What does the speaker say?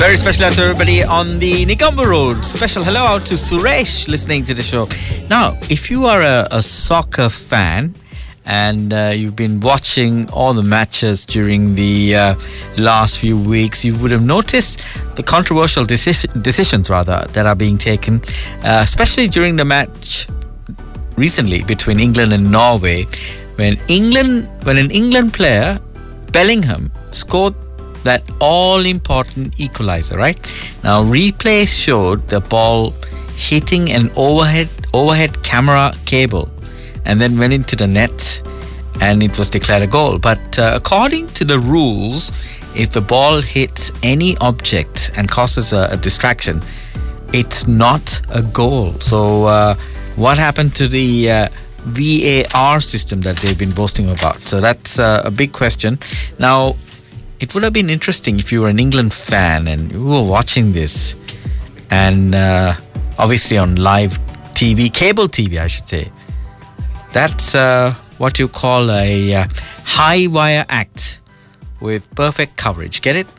Very special out to everybody on the Negombo Road. Special hello out to Suresh listening to the show. Now, if you are a soccer fan and you've been watching all the matches during the last few weeks, you would have noticed the controversial decisions that are being taken, especially during the match recently between England and Norway, when an England player, Bellingham, scored that all-important equalizer, right? Now, replay showed the ball hitting an overhead camera cable and then went into the net, and it was declared a goal. But according to the rules, if the ball hits any object and causes a distraction, it's not a goal. So what happened to the VAR system that they've been boasting about? So that's a big question. Now, it would have been interesting if you were an England fan and you were watching this, and obviously on live TV, cable TV, I should say. That's what you call a high wire act with perfect coverage. Get it?